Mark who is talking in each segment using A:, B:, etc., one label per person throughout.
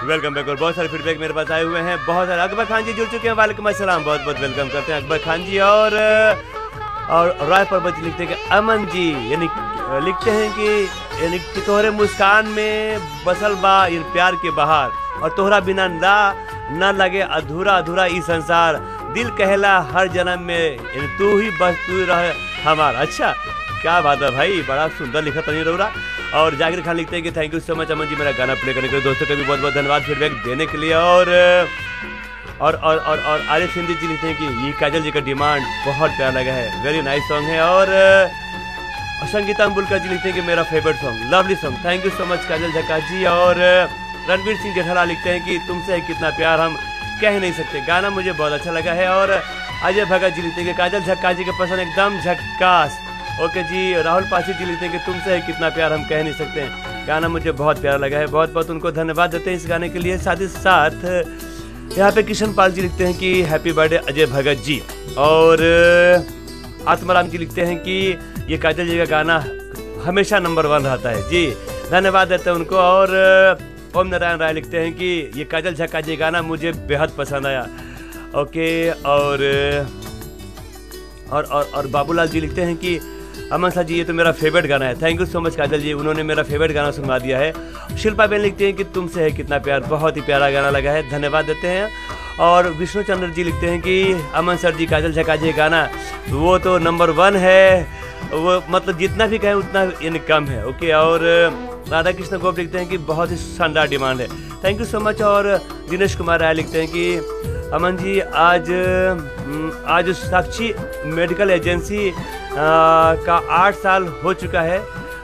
A: Welcome back. और बहुत सारे फीडबैक मेरे पास आए हुए हैं, बहुत सारे। अकबर खान जी जुड़ चुके हैं, वालेकुम अस्सलाम, बहुत बहुत वेलकम करते हैं अकबर खान जी। और राय पर्वत लिखते हैं कि अमन जी यानी लिखते हैं कि तोहरे मुस्कान में बसल बा प्यार के बहार, और तोहरा बिना ना लगे अधूरा अधूरा ई संसार, दिल कहला हर जन्म में तू ही बस तू रहे हमारा। अच्छा, क्या बात है भाई, बड़ा सुंदर लिखा तनी रौरा। और जाकिर खान लिखते हैं कि thank you so much Aman ji मेरा गाना प्ले करने के लिए। दोस्तों का भी बहुत बहुत धन्यवाद फीडबैक देने के लिए। और आरिफ सिंधी जी लिखते हैं कि ये काजल जी का डिमांड बहुत प्यारा लगा है, वेरी नाइस सॉन्ग है। और संगीता अम्बुलकर जी लिखते हैं कि मेरा favourite song, lovely song, thank you so much काजल झक्का जी। और रणवीर सिंह जेठाला लिखते हैं कि तुमसे है कितना प्यार हम कह नहीं सकते, गाना मुझे बहुत अच्छा लगा है। और अजय भगत जी लिखते हैं कि काजल झक्का जी के पसंद एकदम झक्कास। ओके जी। राहुल पासी जी लिखते हैं कि तुमसे है कितना प्यार हम कह नहीं सकते, गाना मुझे बहुत प्यारा लगा है, बहुत बहुत उनको धन्यवाद देते हैं इस गाने के लिए। साथ ही साथ यहाँ पे किशन पाल जी लिखते हैं कि हैप्पी बर्थडे अजय भगत जी। और आत्माराम जी लिखते हैं कि ये काजल जी का गाना हमेशा नंबर 1 रहता है जी, धन्यवाद देते हैं उनको। और ओम नारायण राय लिखते हैं कि ये काजल झक्का जी गाना मुझे बेहद पसंद आया। ओके। और बाबूलाल जी लिखते हैं कि अमन साहब जी ये तो मेरा फेवरेट गाना है, थैंक यू सो मच काजल जी, उन्होंने मेरा फेवरेट गाना सुनवा दिया है। शिल्पा बेन लिखते हैं कि तुमसे है कितना प्यार, बहुत ही प्यारा गाना लगा है, धन्यवाद देते हैं। और विष्णु चंद्र जी लिखते हैं कि अमन सर जी काजल झक्का जी गाना वो तो नंबर 1 है, वो मतलब जितना भी कहें उतना यानी कम है। ओके। और राधा कृष्ण गोप लिखते हैं कि बहुत ही शानदार डिमांड है, थैंक यू सो मच। और दिनेश कुमार राय लिखते हैं कि अमन जी आज साक्षी मेडिकल एजेंसी का 8 साल हो चुका है,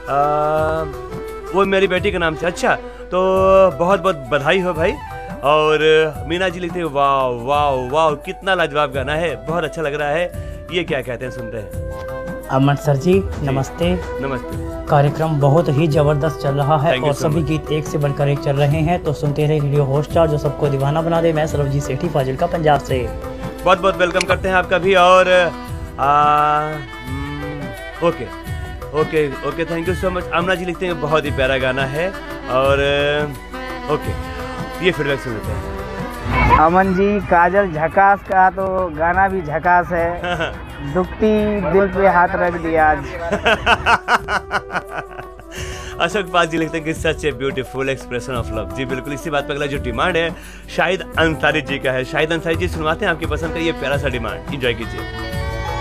A: वो मेरी बेटी के नाम से। अच्छा, तो बहुत बहुत बधाई हो भाई। और मीना जी लिखते हैं वाह वाह वाह कितना लाजवाब गाना है, बहुत अच्छा लग रहा है, ये क्या कहते हैं सुनते हैं।
B: अमन सर जी नमस्ते।
A: नमस्ते।
B: कार्यक्रम बहुत ही जबरदस्त चल रहा है और सभी गीत एक से बढ़कर एक चल रहे हैं, तो सुनते रहे रेडियो होस्टार जो सबको दीवाना बना दे। मैं सरवजीत सेठी फाजिल्का पंजाब से
A: बहुत बहुत वेलकम करते हैं आपका भी। और okay okay okay, thank you so much. आमना जी लिखते हैं बहुत ही प्यारा गाना है। और ओके, ये फीडबैक सुन लेते हैं।
C: अमन जी काजल झकास का तो गाना भी झकास है, दुखती दिल पे हाथ रख दिया आज।
A: अशोक पाल जी लिखते हैं कि सच a beautiful expression of love. जी बिल्कुल, इसी बात पर अगला जो डिमांड है शाहिद अंसारी जी का है। शाहिद अंसारी जी सुनवाते हैं आपकी पसंद का ये प्यारा सा डिमांड, एंजॉय कीजिए।